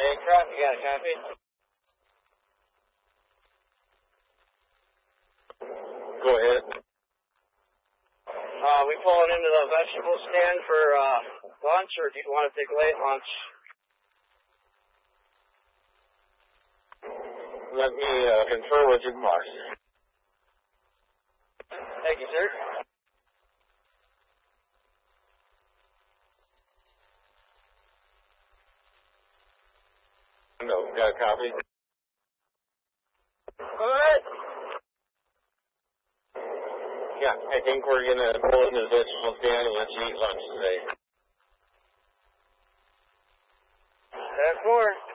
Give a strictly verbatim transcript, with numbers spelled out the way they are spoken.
Aircraft, you got a copy? Go ahead. Uh, we pulling into the vegetable stand for uh, lunch, or do you want to take late lunch? Let me uh, confer with your boss. Thank you, sir. No, got a copy? What? Yeah, I think we're going to pull into the vegetable stand and let you eat lunch today. That's more.